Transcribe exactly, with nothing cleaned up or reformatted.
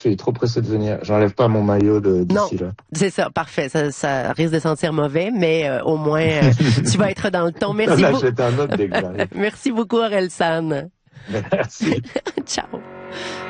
Je suis trop pressé de venir. J'enlève pas mon maillot de, d'ici là. C'est ça, parfait. Ça, ça risque de sentir mauvais, mais euh, au moins, euh, tu vas être dans le ton. Merci beaucoup. J'en achète un autre dès que j'arrive. Merci beaucoup, Orelsan. Merci. Ciao.